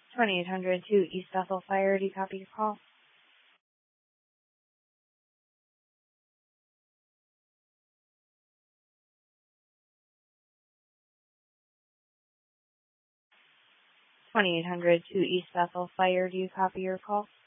2802 East Bethel Fire. Do you copy your call? 2802 East Bethel Fire. Do you copy your call?